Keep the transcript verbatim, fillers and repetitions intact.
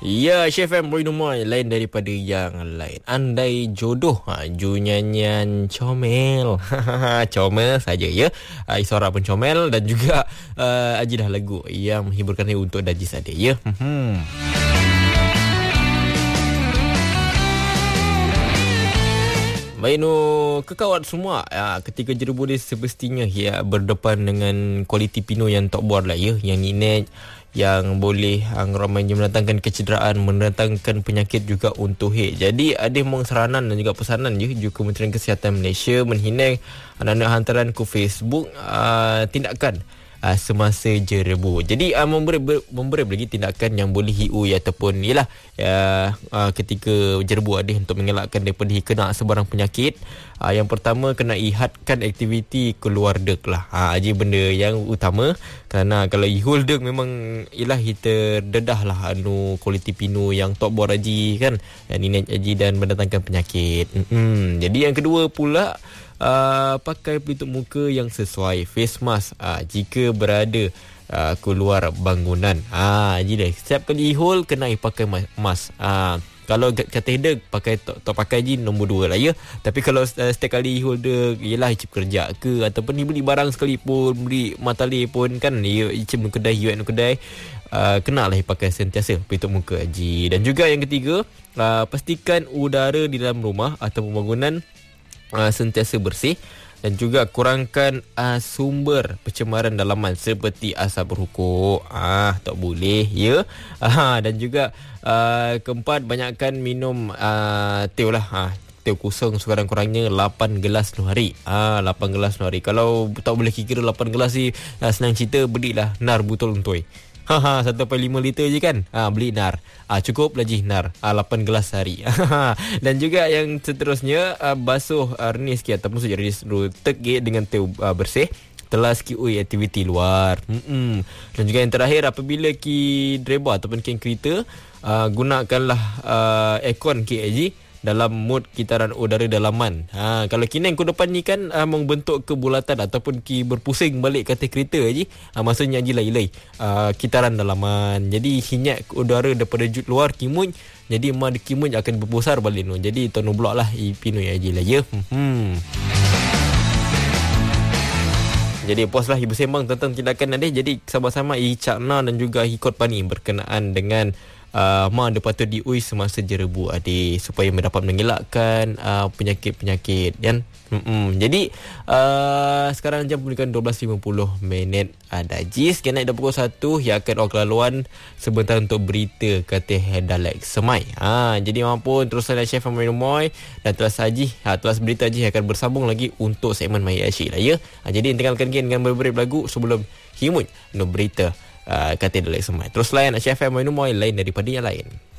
Ya, Chef M Boy Numoy, lain daripada yang lain. Andai jodoh, ha, Ju nyanyian comel. Comel saja ya. Uh, Isora pun comel dan juga uh, ajilah lagu yang menghiburkan saya untuk Dajis ada ya. Hmm. Baik, no, kekawat semua ya, ketika jerebu dia semestinya ya berdepan dengan kualiti pino yang top board lah ya, yang ninet, yang boleh ramai mendatangkan kecederaan, mendatangkan penyakit juga untuk hek. Jadi ada mong saranan dan juga pesanan je juga Kementerian Kesihatan Malaysia menghinang anak-anak hantaran ke Facebook uh, tindakan Uh, semasa jerebu. Jadi uh, memberi ber, memberi lagi tindakan yang boleh hiu ya, ataupun ialah uh, uh, ketika jerebu ada untuk mengelakkan daripada kena sebarang penyakit. Uh, yang pertama kena ihadkan aktiviti keluar dek lah. Ha uh, aja benda yang utama, kerana kalau ihul dek memang ialah kita dedah lah anu kualiti pinu yang top bor aji kan. Yang ini aji dan mendatangkan penyakit. Hmm. Jadi yang kedua pula, Uh, pakai pelitup muka yang sesuai, face mask uh, jika berada uh, keluar bangunan. Ah, uh, jadi setiap kali ihul kena pakai mask. Uh, kalau kata hedek pakai tak, tak pakai je nombor dua lah ya. Tapi kalau uh, setiap kali ihul dia ialah icip kerja ke ataupun ni beli barang sekalipun, beli matali pun kan ya, icip nu kedai you nu kedai, uh, kenalah pakai sentiasa pelitup muka haji. Dan juga yang ketiga, uh, pastikan udara di dalam rumah ataupun bangunan Uh, sentiasa bersih, dan juga kurangkan uh, sumber pencemaran dalaman seperti asap berhukuk. Ah, tak boleh ya. Ah, dan juga uh, keempat, banyakkan minum uh, teh lah. Ah, teh kosong sekurang-kurangnya lapan gelas lu hari. Ah, lapan gelas lu hari. Kalau tak boleh kira lapan gelas ni, uh, senang cerita belilah nar botol untoi. Haha, satu perpuluhan lima liter je kan. Ha, beli nar. Ah, cukup lagi nar. Ah, lapan gelas sehari. Dan juga yang seterusnya, ah, basuh ah, renis sikit ataupun sujud renis dulu tegik dengan teh ah, bersih. Telah sikit ui aktiviti luar. Mm-mm. Dan juga yang terakhir, apabila ki driver ataupun ki kereta, ah, gunakanlah ah, aircon ki aji dalam mod kitaran udara dalaman. Ha, kalau kini ke depan ni kan uh, membentuk kebulatan ataupun ki berpusing balik kata kereta je. Ha, maksudnya je lai-lai uh, kitaran dalaman. Jadi hinyak udara daripada jut luar kimun. Jadi mad kimun akan berpusar balik no. Jadi tono blok lah ipino ya je lah ya. Hmm. Jadi puaslah ibu sembang tentang tindakan ada. Jadi sama-sama icakna dan juga hikot pani berkenaan dengan Uh, ma ada patut diui semasa jerebu adik supaya mendapat mengelakkan uh, penyakit-penyakit kan. Mm-mm. Jadi uh, sekarang jam menunjukkan dua belas lima puluh minit ada Jis kena dah pukul satu yang akan orang kelaluan sebentar untuk berita kata Dalek Semai. Ha, jadi maupun teruslah Chef Amin Moy dan Telas Haji, ha, Telas Berita Haji akan bersambung lagi untuk segmen Mai Asyik lah ya. Ha, jadi tinggalkan dengan beberapa lagu sebelum himun no berita Uh, kata Dalek Semai. Terus layan Chef M Moy lain daripada yang lain.